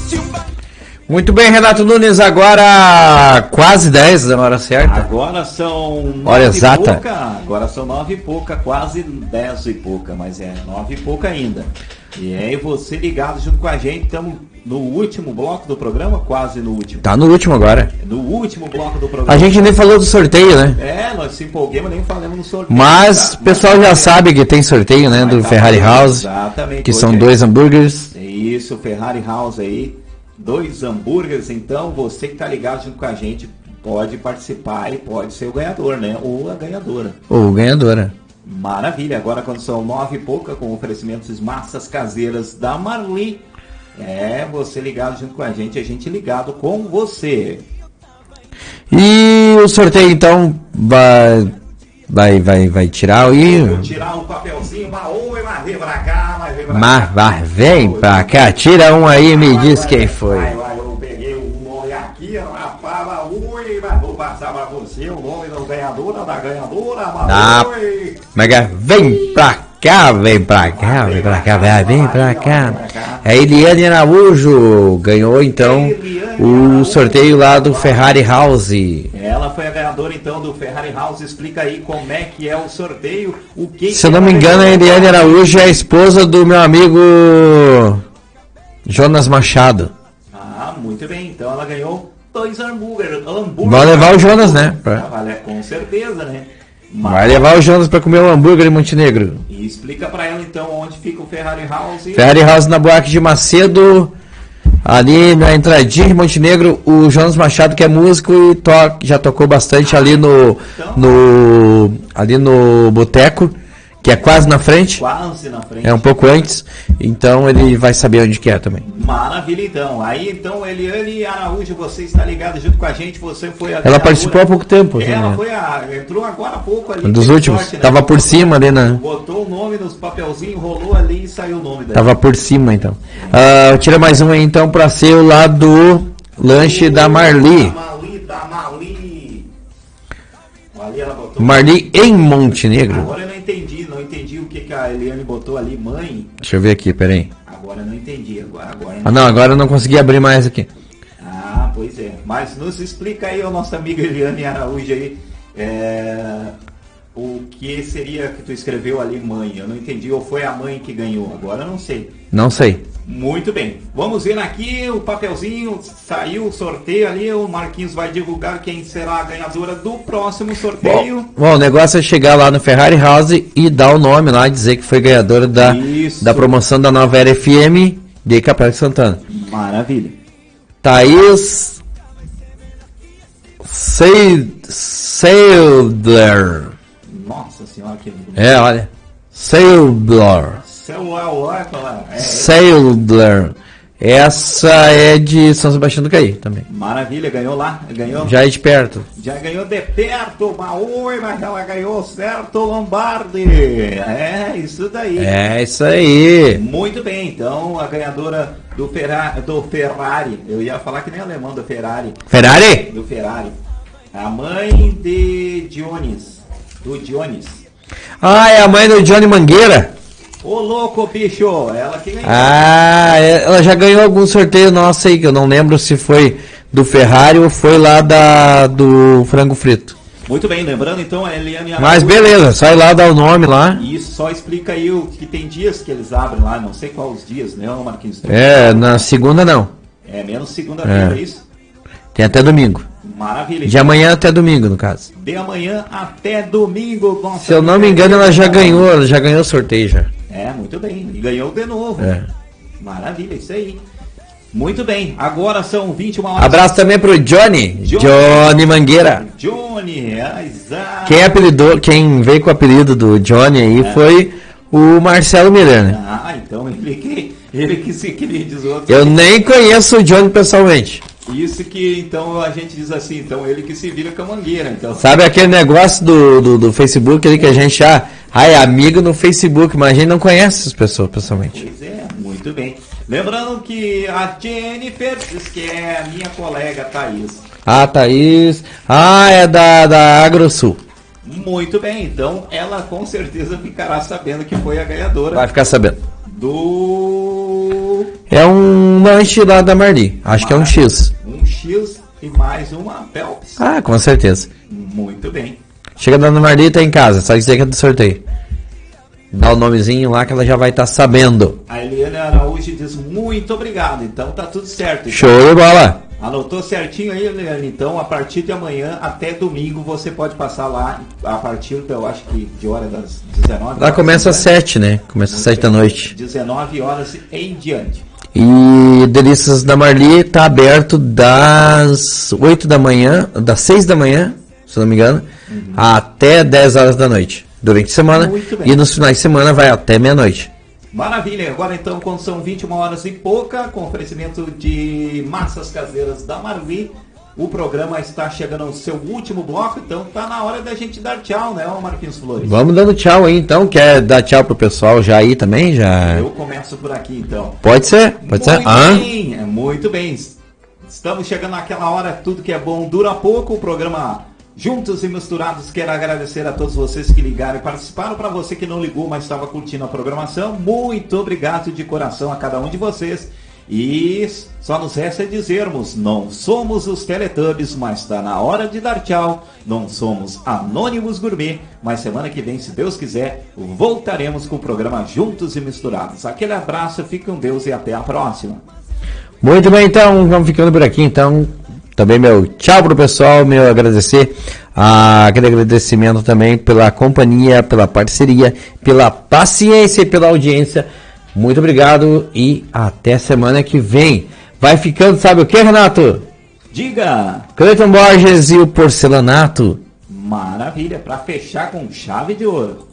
Muito bem, Renato Nunes, agora quase 10 da hora certa. Agora são 9 hora exata. E pouca, agora são 9 e pouca, quase 10 e pouca, mas é 9 e pouca ainda. E aí você ligado junto com a gente, estamos no último bloco do programa, quase no último. Tá no último agora. No último bloco do programa. A gente nem falou do sorteio, né? É, nós se empolguemos, nem falamos no sorteio. Mas o pessoal já sabe que tem sorteio, né? Do Ferrari House. Exatamente. Que são 2 hambúrgueres. É isso, Ferrari House aí. 2 hambúrgueres, então você que tá ligado junto com a gente pode participar e pode ser o ganhador, né? Ou a ganhadora. Ou ganhadora. Maravilha, agora quando são 9 e pouca, com oferecimentos massas caseiras da Marli. É, você ligado junto com a gente ligado com você. E o sorteio então vai tirar aí. Vou tirar o papelzinho, mas vem pra cá, vem pra cá, tira um aí e me diz quem foi. Eu peguei o nome aqui, mas vou passar pra você o nome do ganhador, da ganhadora, vem pra cá, vem pra cá. A Eliane Araújo ganhou então o sorteio lá do Ferrari House. Ela foi a ganhadora então do Ferrari House. Explica aí como é que é o sorteio. Se eu não me engano, a Eliane Araújo é a esposa do meu amigo Jonas Machado. Ah, muito bem. Então ela ganhou 2 hambúrgueres. Vai levar o Jonas, né? Com certeza, né? Vai levar o Jonas para comer um hambúrguer em Montenegro. E explica para ela então onde fica o Ferrari House. Ferrari House na Buarque de Macedo, ali na entradinha de Montenegro. O Jonas Machado, que é músico e já tocou bastante ali no boteco, que é quase na frente. Quase na frente. É um pouco antes, então ele vai saber onde que é também. Maravilha, então. Aí, então, Eliane Araújo, você está ligado junto com a gente, você foi a... Ela participou há pouco tempo. Ela foi entrou agora há pouco ali. Um dos últimos, sorte, né? Tava por cima ali, né? Botou o nome nos papelzinhos, rolou ali e saiu o nome dela. Tava por cima, então. Tira mais um aí, então, para ser o lado do lanche da Marli. Ali ela botou... Marli em Montenegro. Agora eu não entendi o que a Eliane botou ali, mãe. Deixa eu ver aqui, peraí. Agora eu não entendi. Agora eu não consegui abrir mais aqui. Ah, pois é. Mas nos explica aí, a nossa amiga Eliane Araújo aí, o que seria que tu escreveu ali, mãe. Eu não entendi, ou foi a mãe que ganhou? Agora eu não sei. Não sei. Muito bem. Vamos ver aqui o papelzinho, saiu o sorteio ali, o Marquinhos vai divulgar quem será a ganhadora do próximo sorteio. Bom, o negócio é chegar lá no Ferrari House e dar o nome lá, dizer que foi ganhadora da promoção da Nova Era FM de Capela de Santana. Maravilha. Thaís Seidler. Nossa senhora, que bonito. Olha. Seidler. Seidler. Essa é de São Sebastião do Caí também. Maravilha, ganhou lá. Já é de perto. Já ganhou de perto, mas ela ganhou certo, Lombardi. É, isso daí. É, isso aí. Muito bem, então a ganhadora do Ferrari. Eu ia falar que nem alemão, do Ferrari. Ferrari? Do Ferrari. A mãe de Dionis. Do Dionis. Ah, é a mãe do Johnny Mangueira. Ô louco, bicho, ela que ganhou. Ela já ganhou algum sorteio nosso aí, que eu não lembro se foi do Ferrari ou foi lá do frango frito. Muito bem, lembrando então a Eliane Araújo. Mas beleza, sai lá, dá o nome lá. Isso, só explica aí o que tem dias que eles abrem lá, não sei quais os dias, né, Marquinhos? Na segunda não. É, menos segunda-feira, é isso? Tem até domingo. Maravilha. De amanhã até domingo, no caso. De amanhã até domingo. Nossa, se eu não me engano, ela já ganhou o sorteio já. É, muito bem. E ganhou de novo. Maravilha, isso aí. Muito bem. Agora são 21 horas. Abraço também pro Johnny Mangueira. Johnny, exato. Quem veio com o apelido do Johnny aí foi o Marcelo Miranda. Então ele que se diz outro. Eu nem conheço o Johnny pessoalmente. Isso que, então, a gente diz assim, então ele que se vira com a mangueira. Então. Sabe aquele negócio do Facebook ali que a gente é amigo no Facebook, mas a gente não conhece as pessoas pessoalmente. Pois é, muito bem. Lembrando que a Jennifer diz que é a minha colega Thaís. Thaís. É da AgroSul. Muito bem, então ela com certeza ficará sabendo que foi a ganhadora. Vai ficar sabendo. Do É um lanche lá da Marli. Acho que é um X. Um X e mais uma Phelps. Ah, com certeza. Muito bem. Chega da Dona Marli, tá em casa. Só dizer que é do sorteio. Dá o nomezinho lá que ela já vai estar sabendo. A Eliane Araújo diz muito obrigado. Então tá tudo certo. Show de bola. Anotou certinho aí, Eliane? Então, a partir de amanhã até domingo, você pode passar lá a partir, eu acho que de hora das 19 horas. Lá começa às 7, né? Começa às 7 da noite. 19 horas em diante. E Delícias da Marli tá aberto das 8 da manhã, das 6 da manhã, se não me engano, até 10 horas da noite. Durante a semana. E nos finais de semana vai até meia-noite. Maravilha, agora então quando são 21 horas e pouca, com oferecimento de massas caseiras da Marli, o programa está chegando ao seu último bloco, então tá na hora da gente dar tchau, né, Marquinhos Flores? Vamos dando tchau aí então, quer dar tchau pro pessoal já aí também? Já... Eu começo por aqui então. Pode ser, pode ser. Bem, muito bem, estamos chegando naquela hora, tudo que é bom dura pouco, o programa Juntos e Misturados, quero agradecer a todos vocês que ligaram e participaram. Para você que não ligou, mas estava curtindo a programação, muito obrigado de coração a cada um de vocês. E só nos resta dizermos, não somos os Teletubbies, mas está na hora de dar tchau. Não somos Anônimos Gourmet, mas semana que vem, se Deus quiser, voltaremos com o programa Juntos e Misturados. Aquele abraço, fique com Deus e até a próxima. Muito bem, então, vamos ficando por aqui, então. Também meu tchau pro pessoal, meu agradecer, aquele agradecimento também pela companhia, pela parceria, pela paciência e pela audiência. Muito obrigado e até semana que vem. Vai ficando, sabe o que, Renato? Diga! Cleiton Borges e o Porcelanato. Maravilha, para fechar com chave de ouro.